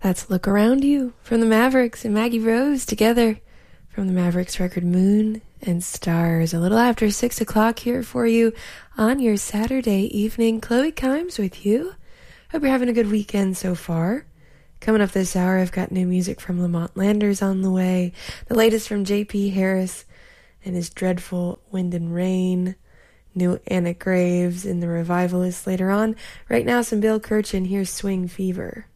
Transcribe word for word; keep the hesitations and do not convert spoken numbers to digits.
That's Look Around You from the Mavericks and Maggie Rose together from the Mavericks record Moon and Stars. A little after six o'clock here for you on your Saturday evening. Chloe Kimes with you. Hope you're having a good weekend so far. Coming up this hour, I've got new music from Lamont Landers on the way. The latest from J P Harris and his dreadful Wind and Rain. New Anna Graves in The Revivalists later on. Right now, some Bill Kirchen. Here's Swing Fever.